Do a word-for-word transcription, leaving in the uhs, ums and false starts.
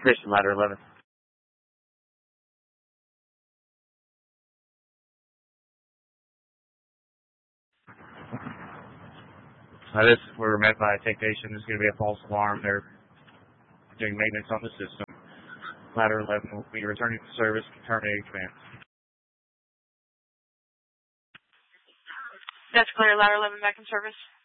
Mission ladder eleven. Uh, this, we're met by a technician. There's going to be a false alarm. They're doing maintenance on the system. Ladder eleven will be returning to service, terminating command. That's clear. Ladder eleven back in service.